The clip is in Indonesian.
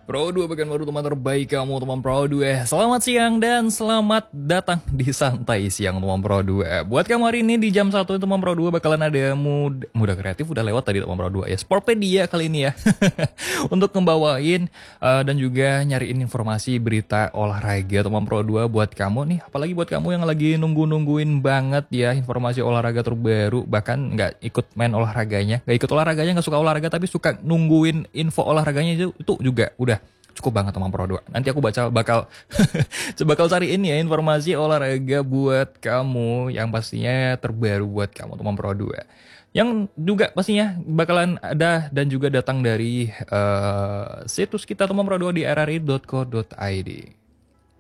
Pro 2 bagian baru teman terbaik kamu teman Pro 2. Selamat siang dan selamat datang di Santai Siang teman Pro 2. Buat kamu hari ini di jam 1 teman Pro 2 bakalan ada muda kreatif udah lewat tadi teman Pro 2 ya. Sportpedia kali ini ya. Untuk ngebawain dan juga nyariin informasi berita olahraga teman Pro 2 buat kamu nih. Apalagi buat kamu yang lagi nungguin banget ya informasi olahraga terbaru, bahkan nggak ikut main olahraganya, nggak ikut olahraganya, nggak suka olahraga tapi suka nungguin info olahraganya itu juga udah cukup banget teman Pro 2. Nanti aku bakal cariin ya informasi olahraga buat kamu yang pastinya terbaru buat kamu teman Pro 2. Yang juga pastinya bakalan ada dan juga datang dari situs kita teman Pro 2 di rri.co.id.